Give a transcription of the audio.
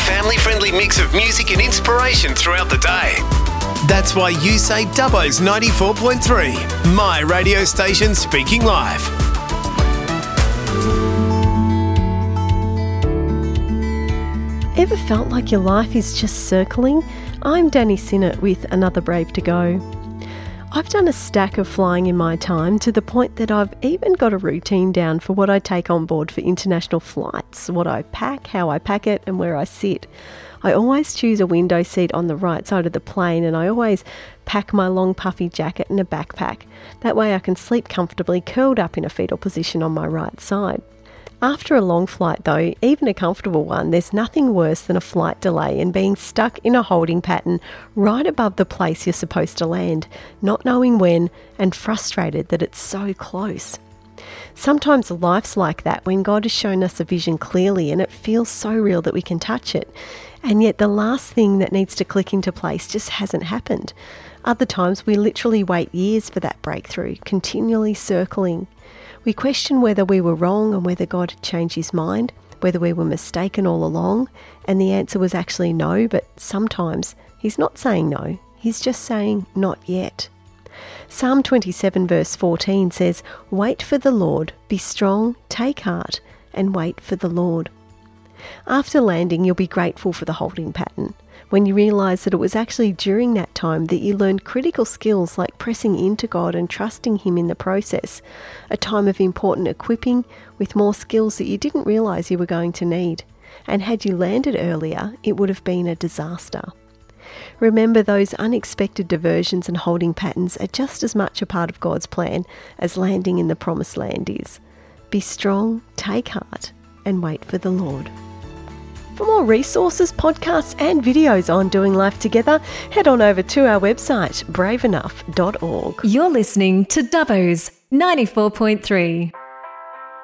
family-friendly mix of music and inspiration throughout the day. That's why you say Dubbo's 94.3, my radio station speaking live. Ever felt like your life is just circling? I'm Danny Sinnott with Another Brave to Go. I've done a stack of flying in my time to the point that I've even got a routine down for what I take on board for international flights, what I pack, how I pack it and where I sit. I always choose a window seat on the right side of the plane, and I always pack my long puffy jacket and a backpack. That way I can sleep comfortably curled up in a fetal position on my right side. After a long flight though, even a comfortable one, there's nothing worse than a flight delay and being stuck in a holding pattern right above the place you're supposed to land, not knowing when and frustrated that it's so close. Sometimes life's like that when God has shown us a vision clearly and it feels so real that we can touch it, and yet the last thing that needs to click into place just hasn't happened. Other times we literally wait years for that breakthrough, continually circling. We question whether we were wrong and whether God had changed his mind, whether we were mistaken all along, and the answer was actually no, but sometimes he's not saying no, he's just saying not yet. Psalm 27 verse 14 says, "Wait for the Lord, be strong, take heart, and wait for the Lord." After landing, you'll be grateful for the holding pattern, when you realise that it was actually during that time that you learned critical skills like pressing into God and trusting him in the process, a time of important equipping with more skills that you didn't realise you were going to need. And had you landed earlier, it would have been a disaster. Remember, those unexpected diversions and holding patterns are just as much a part of God's plan as landing in the promised land is. Be strong, take heart, and wait for the Lord. For more resources, podcasts and videos on doing life together, head on over to our website, braveenough.org. You're listening to Dubbo's 94.3.